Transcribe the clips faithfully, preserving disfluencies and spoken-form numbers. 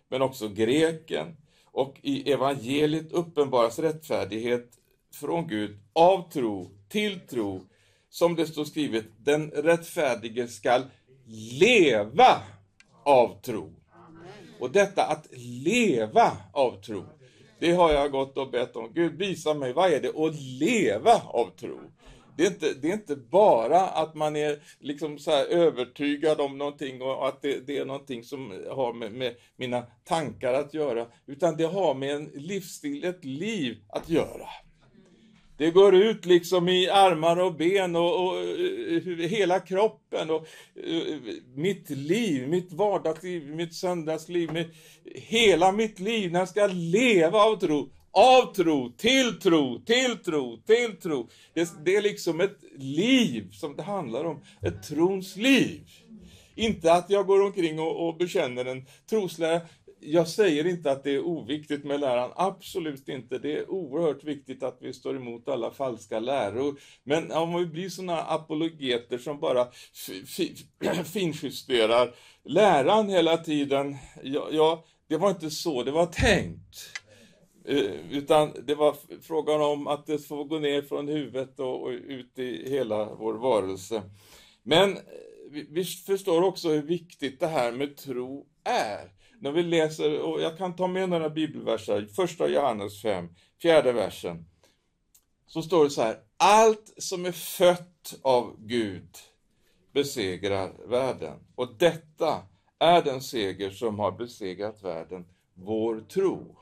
men också greken. Och i evangeliet uppenbaras rättfärdighet från Gud av tro till tro. Som det står skrivet, den rättfärdige skall leva av tro. Och detta att leva av tro, det har jag gått och bett om. Gud, visa mig, vad är det att leva av tro? Det är inte, det är inte bara att man är liksom så här övertygad om någonting och att det, det är någonting som har med, med mina tankar att göra. Utan det har med en livsstil, ett liv att göra. Det går ut liksom i armar och ben och, och uh, hela kroppen och uh, mitt liv, mitt vardagsliv, mitt söndagsliv, med hela mitt liv när jag ska leva av tro. Av tro, till tro, till tro, till tro. Det, det är liksom ett liv som det handlar om. Ett trons liv. Inte att jag går omkring och, och bekänner en troslära. Jag säger inte att det är oviktigt med läran. Absolut inte. Det är oerhört viktigt att vi står emot alla falska läror. Men om vi blir såna apologeter som bara f- f- finjusterar läran hela tiden. Ja, ja, det var inte så det var tänkt. Utan det var frågan om att det får gå ner från huvudet och, och ut i hela vår varelse. Men vi, vi förstår också hur viktigt det här med tro är. När vi läser, och jag kan ta med några bibelverser, första Johannes fem, fjärde versen. Så står det så här: allt som är fött av Gud besegrar världen. Och detta är den seger som har besegrat världen, vår tro.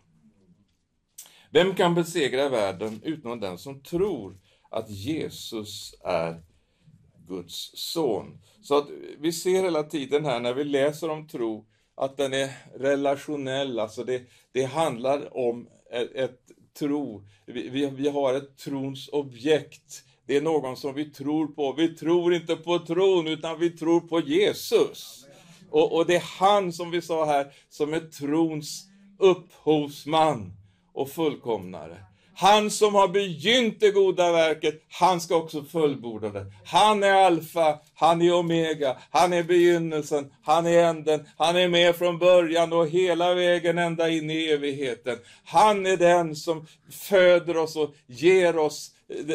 Vem kan besegra världen utom den som tror att Jesus är Guds son? Så att vi ser hela tiden här när vi läser om tro att den är relationell. Alltså det, det handlar om ett, ett tro. Vi, vi, vi har ett trons objekt. Det är någon som vi tror på. Vi tror inte på tron utan vi tror på Jesus. Och, och det är han, som vi sa här, som är trons upphovsman och fullkomnare. Han som har begynt det goda verket, han ska också fullborda det. Han är alfa, han är omega, han är begynnelsen, han är änden, han är med från början och hela vägen ända in i evigheten. Han är den som föder oss och ger oss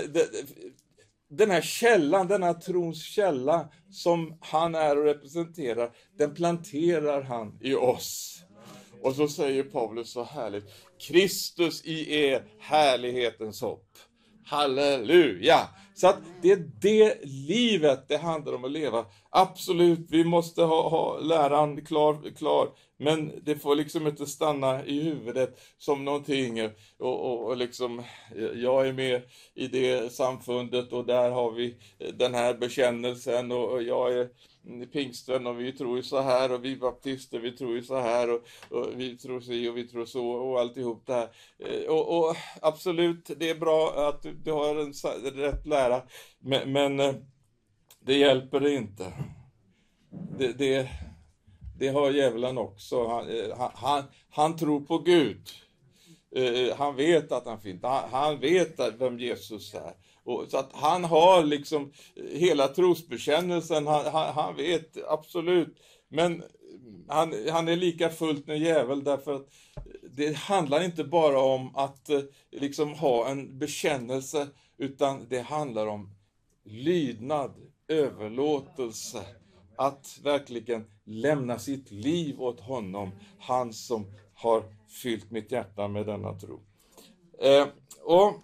den här källan, den här trons källa som han är och representerar. Den planterar han i oss. Och så säger Paulus så härligt: Kristus i er härlighetens hopp. Halleluja! Så att det är det livet det handlar om att leva. Absolut, vi måste ha, ha läran klar, klar. Men det får liksom inte stanna i huvudet som någonting. Och, och, och liksom, jag är med i det samfundet och där har vi den här bekännelsen. Och, och jag är pingsten och vi tror ju så här, och vi baptister vi tror ju så här, och, och vi tror så och vi tror så och alltihop det här. Och, och absolut, det är bra att du, du har en rätt lära, men, men det hjälper det inte. Det, det, det har djävulen också. Han, han, han tror på Gud. Han vet att han finns. Han, han vet vem Jesus är. Och så att han har liksom hela trosbekännelsen, han, han, han vet absolut, men han, han är lika fullt en djävul, därför att det handlar inte bara om att liksom ha en bekännelse, utan det handlar om lydnad, överlåtelse, att verkligen lämna sitt liv åt honom, han som har fyllt mitt hjärta med denna tro. Eh, och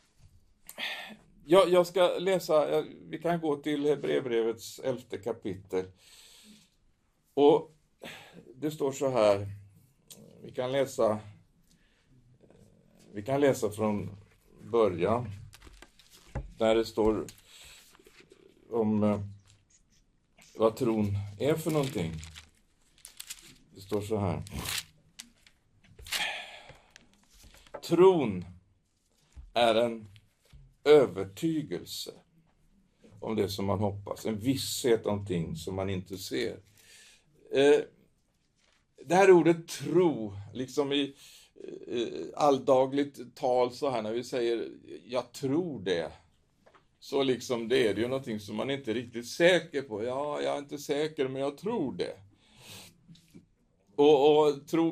Ja, jag ska läsa, vi kan gå till Hebreerbrevets elfte kapitel. Och det står så här, vi kan läsa, vi kan läsa från början, där det står om vad tron är för någonting. Det står så här: tron är en övertygelse om det som man hoppas, en visshet om ting som man inte ser. Eh, det här ordet tro, liksom i eh, alldagligt tal så här, när vi säger jag tror det, så liksom det är det ju någonting som man inte är riktigt säker på. Ja, jag är inte säker, men jag tror det. Och, och tro